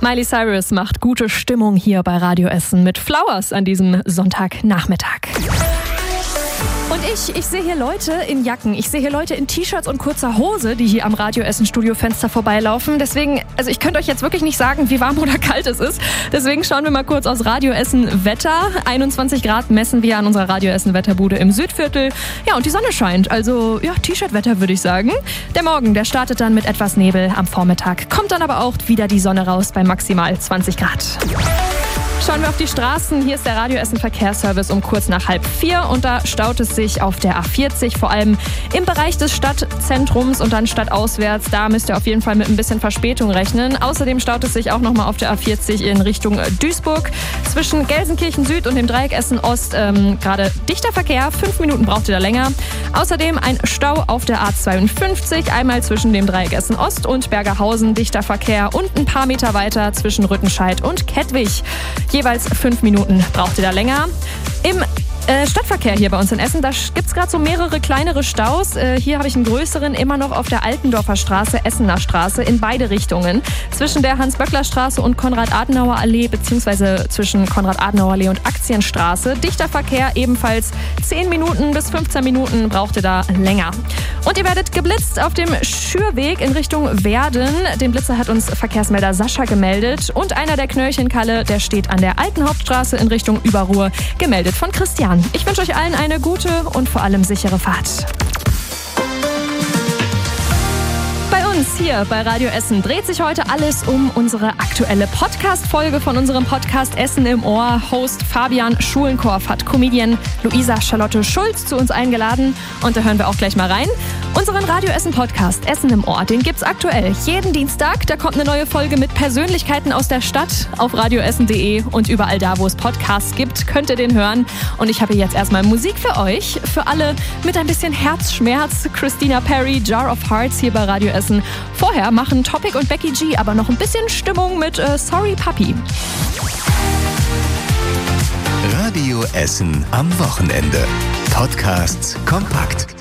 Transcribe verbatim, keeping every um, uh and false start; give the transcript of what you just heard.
Miley Cyrus macht gute Stimmung hier bei Radio Essen mit Flowers an diesem Sonntagnachmittag. Und ich, ich sehe hier Leute in Jacken, ich sehe hier Leute in T-Shirts und kurzer Hose, die hier am Radio Essen Studiofenster vorbeilaufen. Deswegen, also ich könnte euch jetzt wirklich nicht sagen, wie warm oder kalt es ist. Deswegen schauen wir mal kurz aus Radio Essen Wetter. einundzwanzig Grad messen wir an unserer Radio Essen Wetterbude im Südviertel. Ja, und die Sonne scheint, also ja, T-Shirt-Wetter würde ich sagen. Der Morgen, der startet dann mit etwas Nebel am Vormittag. Kommt dann aber auch wieder die Sonne raus bei maximal zwanzig Grad. Schauen wir auf die Straßen. Hier ist der Radio Essen Verkehrsservice um kurz nach halb vier und da staut es sich auf der A vierzig, vor allem im Bereich des Stadtzentrums und dann stadtauswärts. Da müsst ihr auf jeden Fall mit ein bisschen Verspätung rechnen. Außerdem staut es sich auch nochmal auf der A vierzig in Richtung Duisburg. Zwischen Gelsenkirchen Süd und dem Dreieck Essen Ost ähm, gerade dichter Verkehr. Fünf Minuten braucht ihr da länger. Außerdem ein Stau auf der A zweiundfünfzig, einmal zwischen dem Dreieck Essen Ost und Bergerhausen, dichter Verkehr und ein paar Meter weiter zwischen Rüttenscheid und Kettwig. Jeweils fünf Minuten braucht ihr da länger. Im äh, Stadtverkehr hier bei uns in Essen, da gibt es gerade so mehrere kleinere Staus. Äh, hier habe ich einen größeren, immer noch auf der Altendorfer Straße, Essener Straße, in beide Richtungen. Zwischen der Hans-Böckler-Straße und Konrad-Adenauer-Allee, beziehungsweise zwischen Konrad-Adenauer-Allee und Aktienstraße. Dichter Verkehr, ebenfalls zehn Minuten bis fünfzehn Minuten braucht ihr da länger. Und ihr werdet geblitzt auf dem Schürweg in Richtung Werden. Den Blitzer hat uns Verkehrsmelder Sascha gemeldet. Und einer der Knöllchenkalle, der steht an der alten Hauptstraße in Richtung Überruhr, gemeldet von Christian. Ich wünsche euch allen eine gute und vor allem sichere Fahrt. Bei uns hier bei Radio Essen dreht sich heute alles um unsere aktuelle Podcast-Folge von unserem Podcast Essen im Ohr. Host Fabian Schulenkorf hat Comedian Luisa Charlotte Schulz zu uns eingeladen und da hören wir auch gleich mal rein. Unseren Radio Essen Podcast Essen im Ohr, den gibt's aktuell jeden Dienstag. Da kommt eine neue Folge mit Persönlichkeiten aus der Stadt auf radioessen punkt de und überall da, wo es Podcasts gibt, könnt ihr den hören. Und ich habe hier jetzt erstmal Musik für euch, für alle mit ein bisschen Herzschmerz. Christina Perri, Jar of Hearts hier bei Radio Essen. Vorher machen Topic und Becky G aber noch ein bisschen Stimmung mit äh, Sorry Papi. Radio Essen am Wochenende. Podcasts kompakt.